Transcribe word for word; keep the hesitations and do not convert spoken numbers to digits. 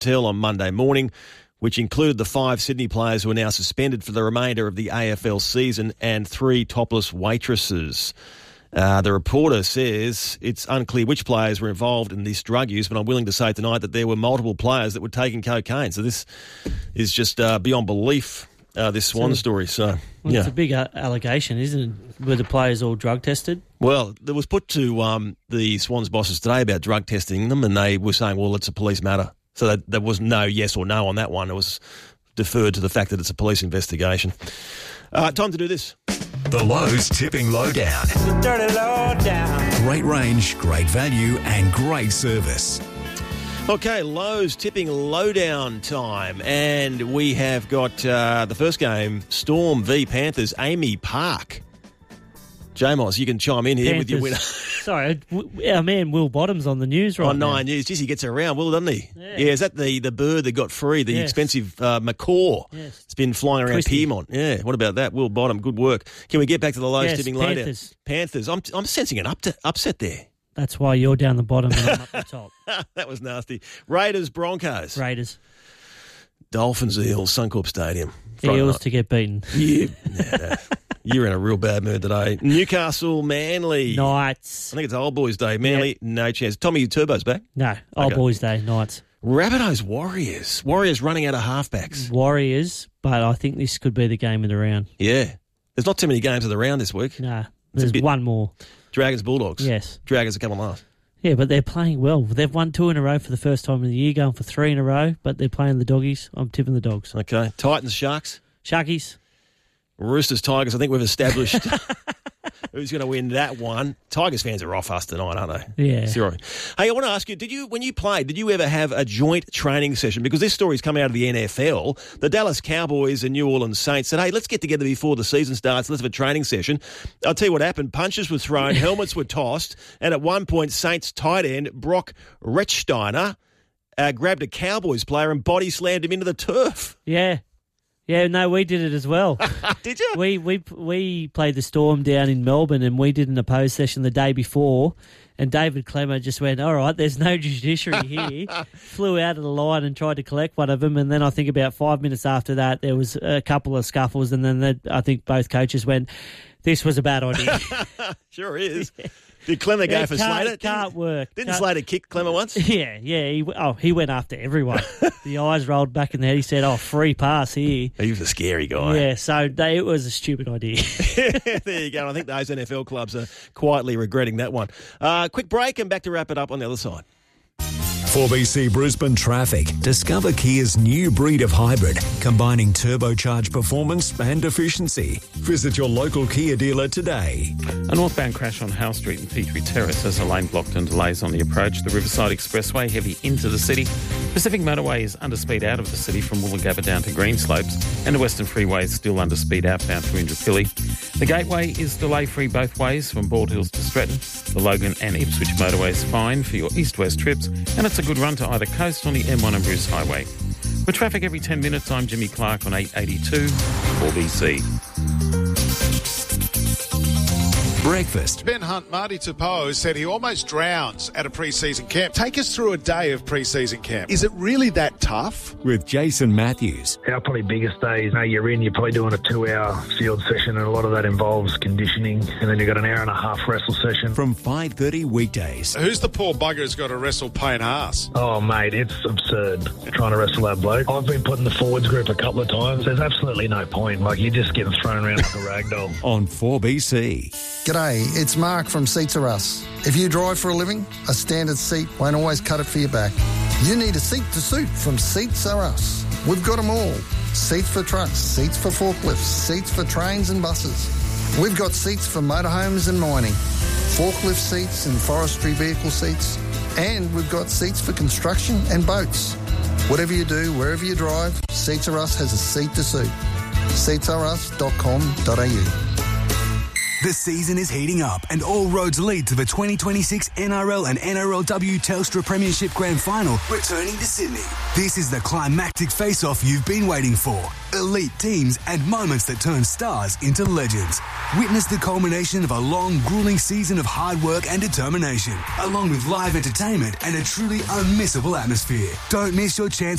tell on Monday morning, which included the five Sydney players who are now suspended for the remainder of the A F L season and three topless waitresses. Uh, the reporter says it's unclear which players were involved in this drug use, but I'm willing to say tonight that there were multiple players that were taking cocaine. So this is just uh, beyond belief, uh, this Swan so, story. So, well, yeah. It's a big uh, allegation, isn't it? Were the players all drug tested? Well, there was put to um, the Swans bosses today about drug testing them, and they were saying, well, it's a police matter. So that, there was no yes or no on that one. It was deferred to the fact that it's a police investigation. Uh, time to do this. The Lowe's Tipping Lowdown. The dirty lowdown. Great range, great value and great service. Okay, Lowe's Tipping Lowdown time. And we have got uh, the first game, Storm v Panthers, Amy Park. J-Moss, you can chime in here Panthers. with your winner. Sorry, our man Will Bottom's on the news right On now. Nine News. Jeez, he gets around, Will, doesn't he? Yeah. yeah, is that the, the bird that got free, the Yes. expensive uh, macaw? Yes. It's been flying around Twisty. Piedmont. Yeah, what about that? Will Bottom, good work. Can we get back to the Lowe's Yes, Tipping Panthers. Lowdown? Panthers. I'm, I'm sensing an up upset there. That's why you're down the bottom and I'm up the top. That was nasty. Raiders, Broncos. Raiders. Dolphins, Eels, Suncorp Stadium. Friday Eels night. to get beaten. Yeah. Nah, you're in a real bad mood today. Newcastle, Manly. Knights. I think it's Old Boys Day. Manly, no chance. Tommy Turbo's back. No, Old Okay. Boys Day, Knights. Rabbitohs, Warriors. Warriors running out of halfbacks. Warriors, but I think this could be the game of the round. Yeah. There's not too many games of the round this week. Nah, there's bit- one more. Dragons, Bulldogs. Yes. Dragons are coming last. Yeah, but they're playing well. They've won two in a row for the first time in the year, going for three in a row, but they're playing the doggies. I'm tipping the dogs. Okay. Titans, Sharks. Sharkies. Roosters, Tigers. I think we've established who's going to win that one. Tigers fans are off us tonight, aren't they? Yeah. Sorry. Hey, I want to ask you, did you, when you played, did you ever have a joint training session? Because this story's come out of the N F L. The Dallas Cowboys and New Orleans Saints said, hey, let's get together before the season starts. Let's have a training session. I'll tell you what happened. Punches were thrown, helmets were tossed, and at one point, Saints tight end Brock Rechsteiner uh, grabbed a Cowboys player and body slammed him into the turf. Yeah. Yeah, no, we did it as well. Did you? We we we played the Storm down in Melbourne, and we did an opposed session the day before. And David Clemmer just went, all right, there's no judiciary here. Flew out of the line and tried to collect one of them. And then I think about five minutes after that, there was a couple of scuffles. And then the, I think both coaches went, this was a bad idea. Sure is. Did Clemmer go Yeah, for can't- Slater? can't Didn't- work. Didn't Can't- Slater kick Clemmer once? Yeah, yeah. He, oh, he went after everyone. The eyes rolled back in the head. He said, oh, free pass here. He was a scary guy. Yeah, so they, it was a stupid idea. There you go. I think those N F L clubs are quietly regretting that one. Uh, quick break and back to wrap it up on the other side. four B C Brisbane Traffic. Discover Kia's new breed of hybrid, combining turbocharged performance and efficiency. Visit your local Kia dealer today. A northbound crash on Howe Street and Petrie Terrace has a lane blocked and delays on the approach. The Riverside Expressway heavy into the city. Pacific Motorway is under speed out of the city from Woolloongabba down to Greenslopes, and the Western Freeway is still under speed outbound to Indooroopilly. The Gateway is delay-free both ways from Bald Hills to Stretton. The Logan and Ipswich Motorway is fine for your east-west trips, and it's a good run to either coast on the M one and Bruce Highway. For traffic every ten minutes, I'm Jimmy Clark on eight eighty-two four B C. Breakfast Ben Hunt, Marty Tupou, said he almost drowns at a pre-season camp. Take us through a day of pre-season camp. Is it really that tough? with Jason Matthews. Our probably biggest day is, you know, you're in, you're probably doing a two-hour field session, and a lot of that involves conditioning, and then you've got an hour and a half wrestle session. From five thirty weekdays. Who's the poor bugger who's got to wrestle Payne Haas? Oh, mate, it's absurd trying to wrestle that bloke. I've been put in the forwards group a couple of times. There's absolutely no point. Like, you're just getting thrown around like a rag doll. On four B C. G'day, it's Mark from Seats Are Us. If you drive for a living, a standard seat won't always cut it for your back. You need a seat to suit from Seats Are Us. We've got them all. Seats for trucks, seats for forklifts, seats for trains and buses. We've got seats for motorhomes and mining, forklift seats and forestry vehicle seats, and we've got seats for construction and boats. Whatever you do, wherever you drive, Seats Are Us has a seat to suit. seats are us dot com dot a u. The season is heating up and all roads lead to the twenty twenty-six N R L and N R L W Telstra Premiership Grand Final returning to Sydney. This is the climactic face-off you've been waiting for. Elite teams and moments that turn stars into legends. Witness the culmination of a long, grueling season of hard work and determination, along with live entertainment and a truly unmissable atmosphere. Don't miss your chance